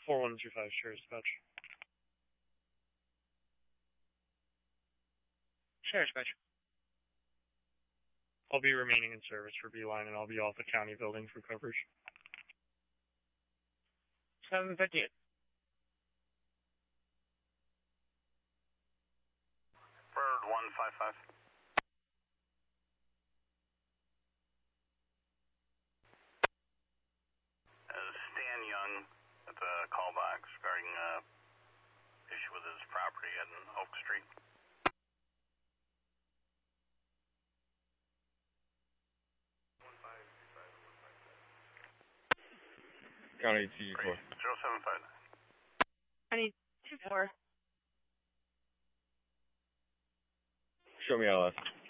4125, Sheriff Dispatch. Sheriff Dispatch. I'll be remaining in service for Beeline, and I'll be off the county building for coverage. 758. Bird 155. Stan Young at the callbox regarding issue with his property at Oak Street. County TG4. 0759. I need 2-4. Show me LS.